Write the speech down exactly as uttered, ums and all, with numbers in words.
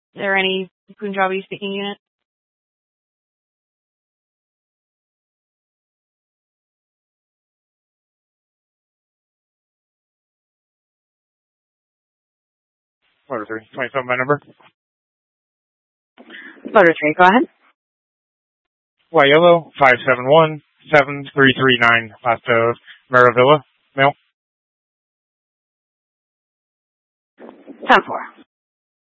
there any Punjabi speaking unit? Motor three, twenty-seven my number. Motor three, go ahead. White Yellow, five seven one, seven three three nine, last of Maravilla, mail. ten four.